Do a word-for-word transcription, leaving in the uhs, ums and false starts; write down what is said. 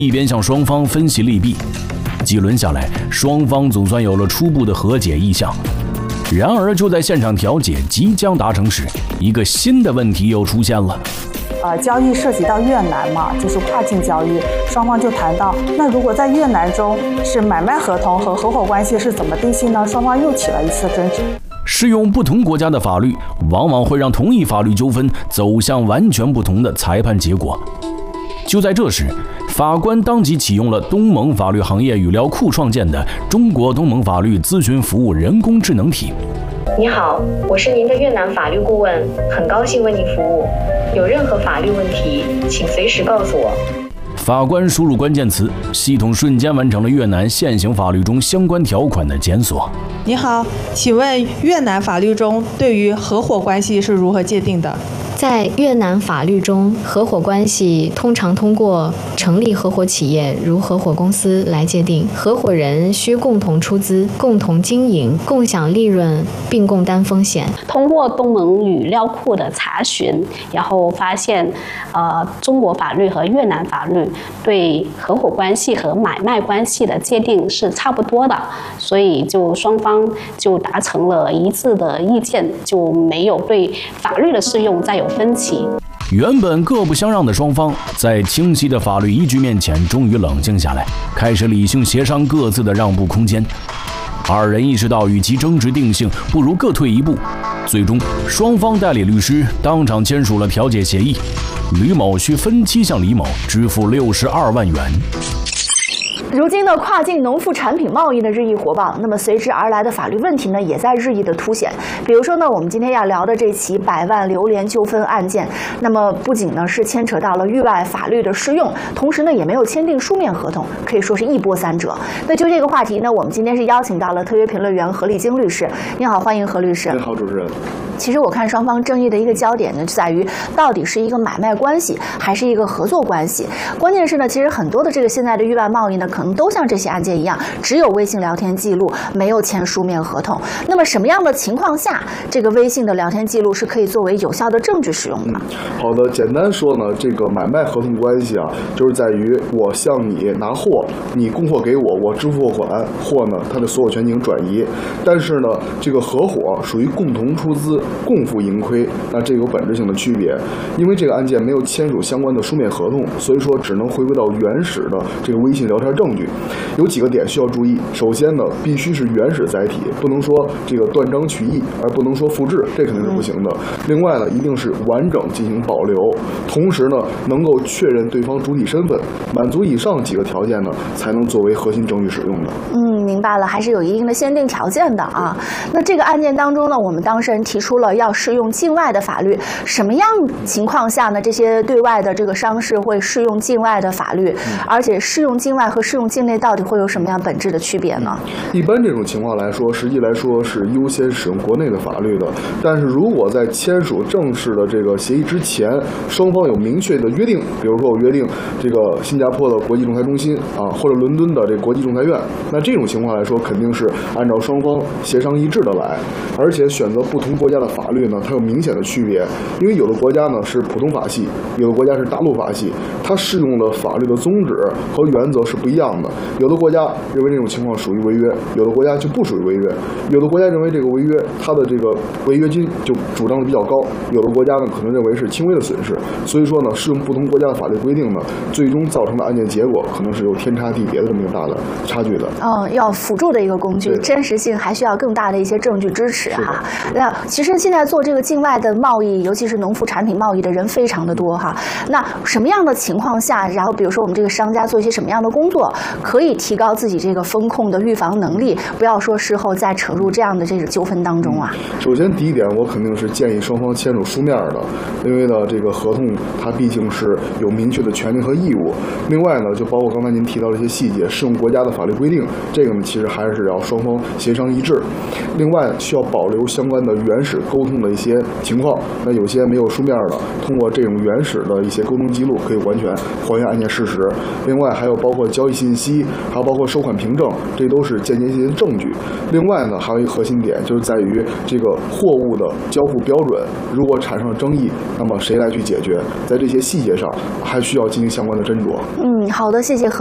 一边向双方分析利弊。几轮下来，双方总算有了初步的和解意向。然而，就在现场调解即将达成时，一个新的问题又出现了。 呃，交易涉及到越南嘛，就是跨境交易，双方就谈到，那如果在越南中是买卖合同和合伙关系是怎么定性呢？双方又起了一次争执。 适用不同国家的法律，往往会让同一法律纠纷走向完全不同的裁判结果。就在这时，法官当即启用了东盟法律行业语料库创建的中国东盟法律咨询服务人工智能体。 你好，我是您的越南法律顾问，很高兴为您服务。有任何法律问题，请随时告诉我。 法官输入关键词，系统瞬间完成了越南现行法律中相关条款的检索。 你好，请问越南法律中对于合伙关系是如何界定的？ 在越南法律中，合伙关系通常通过成立合伙企业，如合伙公司来界定。合伙人需共同出资、共同经营、共享利润，并共担风险。 通过东盟语料库的查询，然后发现，呃，中国法律和越南法律对合伙关系和买卖关系的界定是差不多的，所以就双方就达成了一致的意见，就没有对法律的适用再有分歧。 原本各不相让的双方，在清晰的法律依据面前，终于冷静下来，开始理性协商各自的让步空间。二人意识到，与其争执定性，不如各退一步。最终，双方代理律师当场签署了调解协议，吕某需分期向李某支付六十二万元。 如今的跨境农副产品贸易的日益火爆，那么随之而来的法律问题呢，也在日益的凸显。比如说呢，我们今天要聊的这起百万榴莲纠纷案件，那么不仅呢是牵扯到了域外法律的适用，同时呢也没有签订书面合同，可以说是一波三折。那就这个话题呢，我们今天是邀请到了特约评论员何立京律师。你好，欢迎何律师。 你好，主持人。 其实我看双方争议的一个焦点呢，就在于到底是一个买卖关系还是一个合作关系。关键是呢，其实很多的这个现在的域外贸易呢，可能都像这些案件一样，只有微信聊天记录，没有签书面合同。那么什么样的情况下，这个微信的聊天记录是可以作为有效的证据使用的？ 嗯、好的，简单说呢，这个买卖合同关系啊，就是在于我向你拿货，你供货给我，我支付货款，货呢它的所有权进行转移。但是呢，这个合伙属于共同出资、共负盈亏，那这有本质性的区别。因为这个案件没有签署相关的书面合同，所以说只能回归到原始的这个微信聊天证据。有几个点需要注意。首先呢，必须是原始载体，不能说这个断章取义，而不能说复制，这肯定是不行的。另外呢，一定是完整进行保留，同时呢，能够确认对方主体身份，满足以上几个条件呢，才能作为核心证据使用的。 嗯，明白了，还是有一定的限定条件的啊。那这个案件当中呢，我们当事人提出了要适用境外的法律，什么样情况下呢，这些对外的这个商事会适用境外的法律？嗯、而且适用境外和适用境内到底会有什么样本质的区别呢？ 一般这种情况来说，实际来说是优先使用国内的法律的。但是如果在签署正式的这个协议之前，双方有明确的约定，比如说我约定这个新加坡的国际仲裁中心啊，或者伦敦的这个国际仲裁院，那这种情况来说，肯定是按照双方协商一致的来。而且选择不同国家的法律呢，它有明显的区别，因为有的国家呢是普通法系，有的国家是大陆法系，它适用的法律的宗旨和原则是不一样的。有的国家认为这种情况属于违约，有的国家就不属于违约。有的国家认为这个违约，它的这个违约金就主张的比较高；有的国家呢可能认为是轻微的损失。所以说呢，适用不同国家的法律规定呢，最终造成的案件结果可能是有天差地别的这么一个大的差距的。 哦，要辅助的一个工具，真实性还需要更大的一些证据支持哈。那其实现在做这个境外的贸易，尤其是农副产品贸易的人非常的多哈。那什么样的情况下，然后比如说我们这个商家做一些什么样的工作，可以提高自己这个风控的预防能力，不要说事后再扯入这样的这个纠纷当中啊？ 首先第一点，我肯定是建议双方签署书面的，因为呢这个合同它毕竟是有明确的权利和义务。另外呢，就包括刚才您提到的一些细节，适用国家的法律规定，这个呢其实还是要双方协商一致。另外需要保留相关的原始沟通通的一些情况。那有些没有书面的，通过这种原始的一些沟通记录，可以完全还原案件事实。另外还有包括交易信息，还有包括收款凭证，这都是间接性证据。另外呢，还有一个核心点就是在于这个货物的交付标准，如果产生了争议，那么谁来去解决？在这些细节上还需要进行相关的斟酌。 嗯，好的，谢谢何